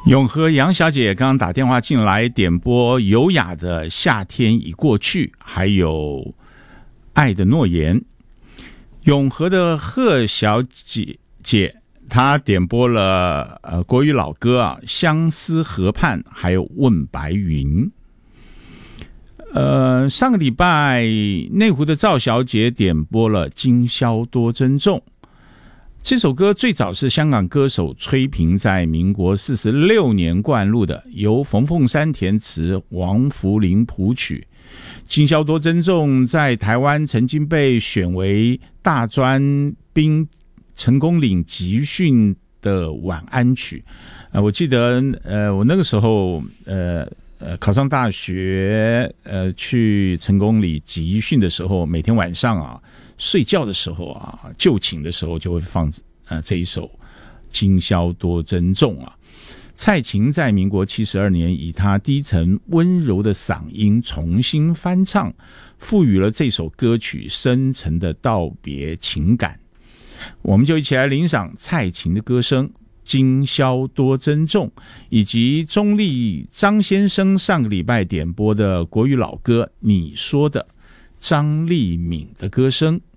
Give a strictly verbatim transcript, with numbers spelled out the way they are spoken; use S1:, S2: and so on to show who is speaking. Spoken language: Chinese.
S1: 永和杨小姐刚刚打电话进来点播优雅的夏天已过去，还有爱的诺言。永和的贺小姐姐她点播了呃国语老歌啊，相思河畔，还有问白云。呃，上个礼拜内湖的赵小姐点播了今宵多珍重。这首歌最早是香港歌手崔萍在民国四十六年灌录的，由冯凤山填词，王福林谱曲。今宵多珍重在台湾曾经被选为大专兵成功岭集训的晚安曲。呃，我记得呃，我那个时候呃呃考上大学，呃去成功岭集训的时候，每天晚上啊。睡觉的时候啊，就寝的时候就会放呃这一首今宵多珍重啊。蔡琴在民国七十二年以她低沉温柔的嗓音重新翻唱，赋予了这首歌曲深沉的道别情感。我们就一起来欣赏蔡琴的歌声今宵多珍重，以及中立张先生上个礼拜点播的国语老歌你说的张丽敏的歌声。